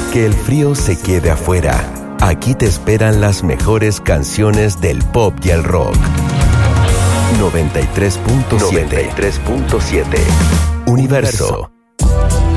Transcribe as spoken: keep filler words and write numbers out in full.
Que el frío se quede afuera. Aquí te esperan las mejores canciones del pop y el rock. noventa y tres punto siete. Universo.